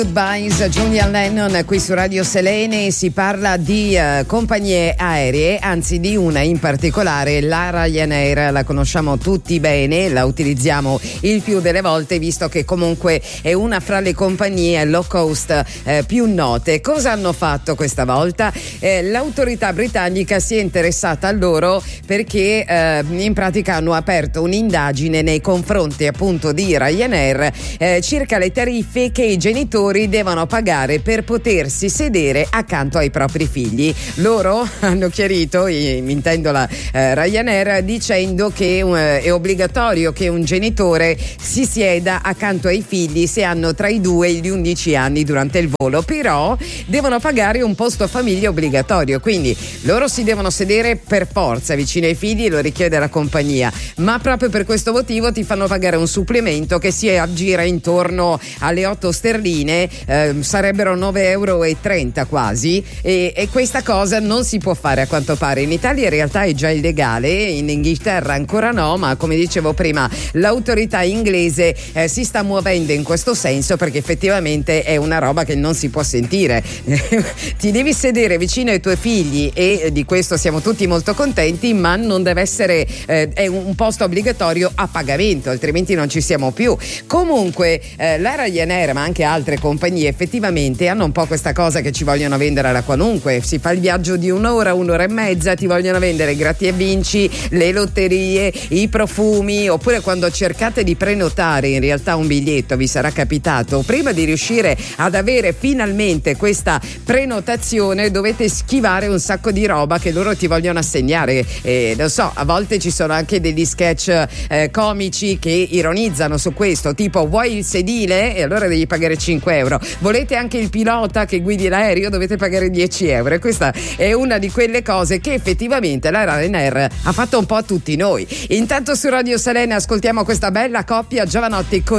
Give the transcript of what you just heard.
Goodbyes, Julian Lennon qui su Radio Selene. Si parla di compagnie aeree, anzi di una in particolare, la Ryanair. La conosciamo tutti bene, la utilizziamo il più delle volte, visto che comunque è una fra le compagnie low cost più note. Cosa hanno fatto questa volta? L'autorità britannica si è interessata a loro perché in pratica hanno aperto un'indagine nei confronti appunto di Ryanair circa le tariffe che i genitori devono pagare per potersi sedere accanto ai propri figli. Loro hanno chiarito, intendo la Ryanair, dicendo che è obbligatorio che un genitore si sieda accanto ai figli se hanno tra i 2 e gli 11 anni durante il volo, però devono pagare un posto famiglia obbligatorio, quindi loro si devono sedere per forza vicino ai figli, lo richiede la compagnia, ma proprio per questo motivo ti fanno pagare un supplemento che si aggira intorno alle 8 sterline, sarebbero 9,30 € quasi, e questa cosa non si può fare a quanto pare. In Italia in realtà è già illegale, in Inghilterra ancora no, ma come dicevo prima l'autorità inglese si sta muovendo in questo senso, perché effettivamente è una roba che non si può sentire. Ti devi sedere vicino ai tuoi figli e di questo siamo tutti molto contenti, ma non deve essere è un posto obbligatorio a pagamento, altrimenti non ci siamo più. Comunque la Ryanair, ma anche altre compagnie effettivamente hanno un po' questa cosa che ci vogliono vendere alla qualunque. Si fa il viaggio di un'ora e mezza, ti vogliono vendere gratta e vinci, le lotterie, i profumi, oppure quando cercate di prenotare in realtà un biglietto, vi sarà capitato, prima di riuscire ad avere finalmente questa prenotazione dovete schivare un sacco di roba che loro ti vogliono assegnare. Lo so, a volte ci sono anche degli sketch comici che ironizzano su questo, tipo vuoi il sedile? E allora devi pagare 5 €. Volete anche il pilota che guidi l'aereo? Dovete pagare 10 €. E questa è una di quelle cose che effettivamente la Ryanair ha fatto un po' a tutti noi. Intanto su Radio Selene ascoltiamo questa bella coppia, Giovanotti con